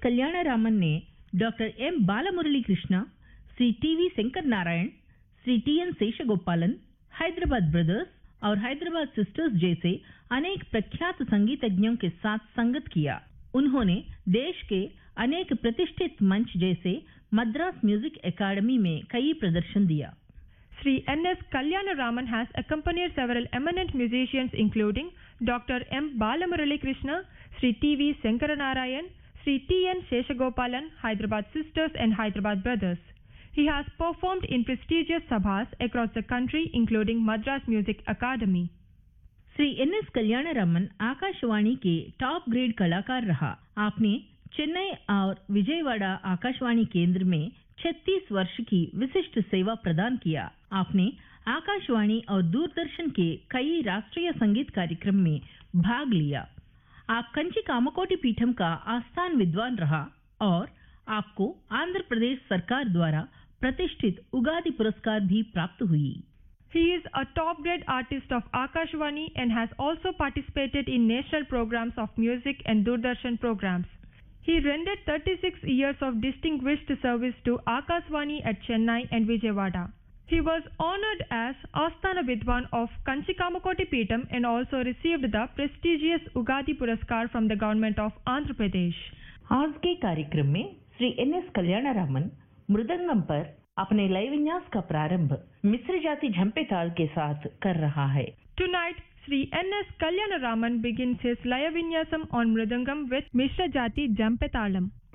कल्याणरामन ने doctor M Balamurali Krishna, Shri TV Shankar Narayan, Shri TN शेषगोपालन, Hyderabad brothers और Hyderabad sisters जैसे अनेक प्रख्यात संगीतज्ञों के साथ संगत किया। उन्होंने देश के अनेक प्रतिष्ठित मंच जैसे मद्रास म्यूजिक अकादमी में कई प्रदर्शन दिया। Sri N.S. Kalyanaraman has accompanied several eminent musicians including Dr. M. Balamurali Krishna, Sri T.V. Shankaranarayan, Sri T.N. Sheshagopalan, Hyderabad Sisters and Hyderabad Brothers. He has performed in prestigious sabhas across the country including Madras Music Academy. Shri NS. Kalyanaraman Akashvani के top grade कलाकार रहा। आपने चेन्नई और विजयवाड़ा आकाशवाणी केंद्र में 36 वर्ष की विशिष्ट सेवा प्रदान किया। आपने आकाशवाणी और दूरदर्शन के कई राष्ट्रीय संगीत कार्यक्रम में भाग लिया। आप कंची कामकोटि पीठम का आस्थान विद्वान रहा और आपको आंध्र प्रदेश सरकार द्वारा प्रतिष्ठित उगादि पुरस्कार भी प्राप्त हुई। He is a top grade artist of Akashvani and has also participated in national programs of music and Doordarshan programs. He rendered 36 years of distinguished service to Akashvani at Chennai and Vijayawada. He was honored as Asthana Vidwan of Kanchikamakoti Peetam and also received the prestigious Ugadi Puraskar from the government of Andhra Pradesh. आज के कार्यक्रम में Shri NS. Kalyanaraman mridangam पर अपने लय विन्यास का प्रारंभ मिश्र जाति झंपे ताल के साथ कर रहा है। Tonight, Sri N.S. Kalyanaraman begins his Laya Vinyasam on Mridangam with Mishra Jati Jampetalam.